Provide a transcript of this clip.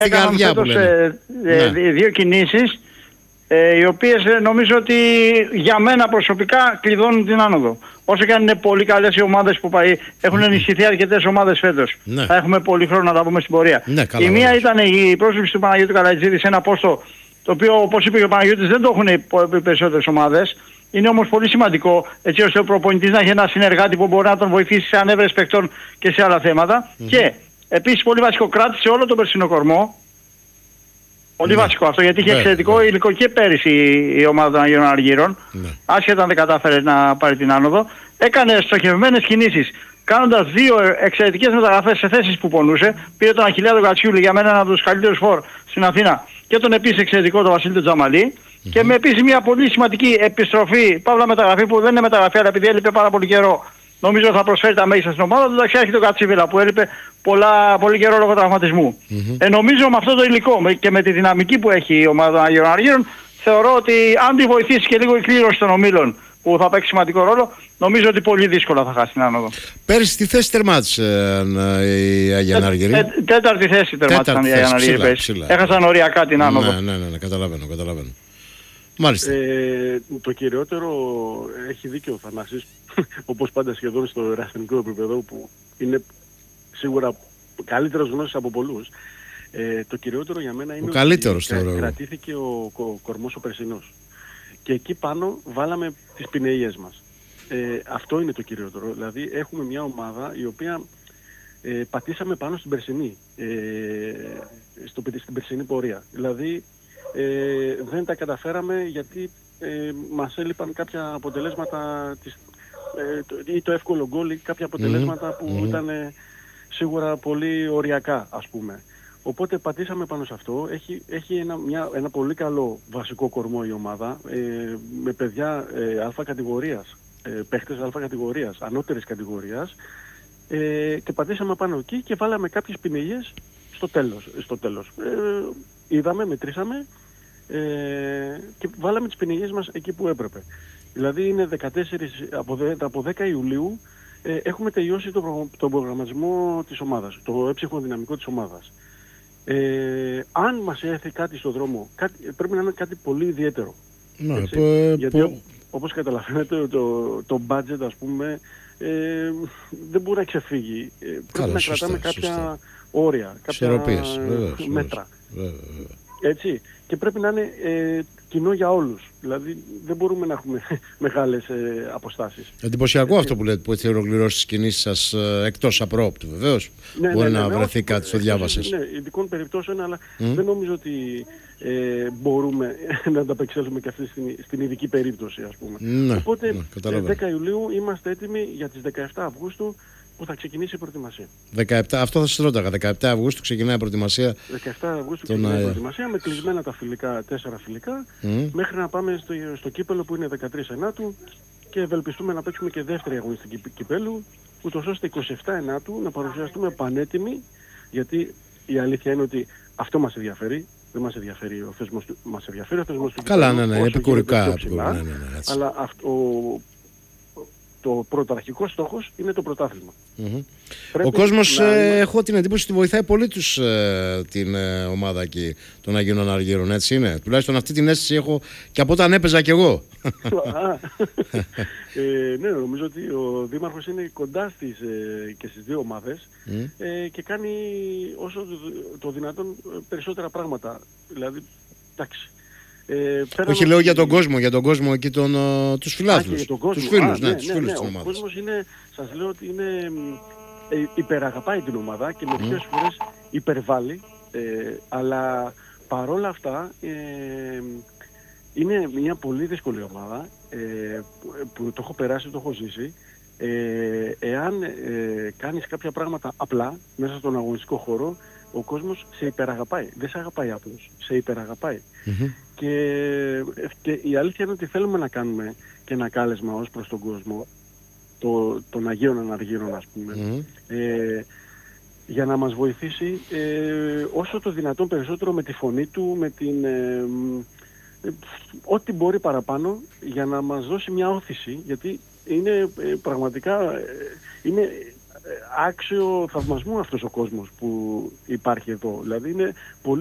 έκαναν φέτος δύο κινήσεις, οι οποίες νομίζω ότι για μένα προσωπικά κλειδώνουν την άνοδο. Όσο και αν είναι πολύ καλές οι ομάδες που έχουν ενισχυθεί αρκετές ομάδες φέτος. Ναι. Θα έχουμε πολύ χρόνο να τα πούμε στην πορεία. Ναι, η μία ήταν η πρόσληψη του Παναγιώτη Καλατζίδη σε ένα πόστο, το οποίο όπως είπε και ο Παναγιώτης δεν το έχουν οι περισσότερες ομάδες. Είναι όμως πολύ σημαντικό, έτσι ώστε ο προπονητής να έχει ένα συνεργάτη που μπορεί να τον βοηθήσει σε ανέβρεση παιχτών και σε άλλα θέματα. Και επίσης πολύ βασικό, κράτησε όλο τον περσινό κορμό. Πολύ βασικό αυτό, γιατί είχε εξαιρετικό υλικό και πέρυσι η ομάδα των Αγίων Αργύρων. Άσχετα αν δεν κατάφερε να πάρει την άνοδο. Έκανε στοχευμένες κινήσεις, κάνοντας δύο εξαιρετικές μεταγραφές σε θέσεις που πονούσε. Πήρε τον Αχιλλέα τον Κατσιούλη, για μένα ένα από τους καλύτερους φορ στην Αθήνα, και τον επίσης εξαιρετικό τον Βασίλη τον Τζαμαλή. Και με επίσης μια πολύ σημαντική επιστροφή, παύλα μεταγραφή, που δεν είναι μεταγραφή, αλλά επειδή έλειπε πάρα πολύ καιρό, νομίζω θα προσφέρει τα μέγιστα στην ομάδα του. Εντάξει, έχει τον Κατσίβιλα που έλειπε πολύ καιρό λόγω τραυματισμού. Νομίζω με αυτό το υλικό και με τη δυναμική που έχει η ομάδα των Αγίων Αργύρων, θεωρώ ότι αν τη βοηθήσει και λίγο η κλήρωση των ομίλων, που θα παίξει σημαντικό ρόλο, νομίζω ότι πολύ δύσκολα θα χάσει την άνοδο. Πέρυσι τι θέση τερμάτισε η Αγία Αργύρη? Τέταρτη θέση τερμάτισαν οι Αγία Αργύρη. Έχασαν οριακά την άνοδο. Ναι, καταλαβαίνω. Μάλιστα. Το κυριότερο, έχει δίκιο ο Θανάσης, όπως πάντα σχεδόν στο ερασιτεχνικό επίπεδο, που είναι σίγουρα καλύτερος γνώσης από πολλούς. Το κυριότερο για μένα είναι ότι κρατήθηκε ο κορμός ο περσινός. Και εκεί πάνω βάλαμε τις πινείες μας. Αυτό είναι το κυριότερο. Δηλαδή έχουμε μια ομάδα η οποία πατήσαμε πάνω στην περσινή, στην περσινή πορεία. Δηλαδή δεν τα καταφέραμε γιατί μας έλειπαν κάποια αποτελέσματα ή το εύκολο γκολ ή κάποια αποτελέσματα που ήταν σίγουρα πολύ οριακά, ας πούμε. Οπότε πατήσαμε πάνω σε αυτό. Έχει ένα πολύ καλό βασικό κορμό η ομάδα, με παιδιά αλφα κατηγορίας, παίχτες αλφα κατηγορίας, ανώτερης κατηγορίας, και πατήσαμε πάνω εκεί και βάλαμε κάποιες πινελιές στο τέλος. Είδαμε, μετρήσαμε και βάλαμε τις πινελιές μας εκεί που έπρεπε. Δηλαδή είναι 14, από 10 Ιουλίου έχουμε τελειώσει τον προγραμματισμό της ομάδας, το έψυχο δυναμικό της ομάδας. Αν μας έρθει κάτι στο δρόμο, πρέπει να είναι κάτι πολύ ιδιαίτερο. Γιατί όπως καταλαβαίνετε το budget, ας πούμε, δεν μπορεί να ξεφύγει. Πρέπει να κρατάμε κάποια όρια, κάποια μέτρα. Έτσι. Και πρέπει να είναι κοινό για όλους. Δηλαδή δεν μπορούμε να έχουμε μεγάλες αποστάσεις. Εντυπωσιακό αυτό που λέτε, που έτσι ολοκληρώσει τις κινήσεις σας εκτός απρόπτου, βεβαίως. Μπορεί να βρεθεί κάτι, το διάβασες. Ναι, ειδικών περιπτώσεων, αλλά δεν νομίζω ότι μπορούμε να ανταπεξέλθουμε και αυτή στην ειδική περίπτωση, ας πούμε. Οπότε 10 Ιουλίου είμαστε έτοιμοι για τις 17 Αυγούστου που θα ξεκινήσει η προετοιμασία. Αυτό θα σας ρώταγα. 17 Αυγούστου ξεκινάει η προετοιμασία. 17 Αυγούστου ξεκινάει η προετοιμασία με κλεισμένα τα φιλικά, 4 φιλικά, μέχρι να πάμε στο κύπελο που είναι 13 Ενάτου και ευελπιστούμε να παίξουμε και δεύτερη αγωνιστική κυπέλου, ούτως ώστε 27 Ενάτου να παρουσιαστούμε πανέτοιμοι, γιατί η αλήθεια είναι ότι αυτό μας ενδιαφέρει. Δεν μας ενδιαφέρει ο θεσμός του. Μας ενδιαφέρει ο θεσμός του. Καλά, ναι, επικουρικά. Αλλά το πρωταρχικό στόχος είναι το πρωτάθλημα. Ο κόσμος, έχω την εντύπωση ότι βοηθάει πολύ την ομάδα εκεί των Αγίων Αργύρων, έτσι είναι? Τουλάχιστον αυτή την αίσθηση έχω και από όταν έπαιζα κι εγώ. Ναι, νομίζω ότι ο Δήμαρχος είναι κοντά και στις δύο ομάδες και κάνει όσο το δυνατόν περισσότερα πράγματα. Δηλαδή, εντάξει. Όχι, λέω για τον κόσμο εκεί, τους φιλάθλους. Τους φίλους, ναι, τους φίλους της ομάδας. Ο κόσμος είναι, σας λέω ότι είναι, υπεραγαπάει την ομάδα και μερικές φορές υπερβάλλει, αλλά παρόλα αυτά είναι μια πολύ δύσκολη ομάδα που το έχω περάσει, το έχω ζήσει. Εάν κάνεις κάποια πράγματα απλά μέσα στον αγωνιστικό χώρο, ο κόσμος σε υπεραγαπάει. Δεν σε αγαπάει απλώς, σε υπεραγαπάει. Και η αλήθεια είναι ότι θέλουμε να κάνουμε και ένα κάλεσμα ως προς τον κόσμο, των Αγίων Αργύρων, ας πούμε, για να μας βοηθήσει όσο το δυνατόν περισσότερο με τη φωνή του, με την ό,τι μπορεί παραπάνω, για να μας δώσει μια όθηση, γιατί είναι πραγματικά άξιο θαυμασμού αυτός ο κόσμος που υπάρχει εδώ. Δηλαδή είναι πολύ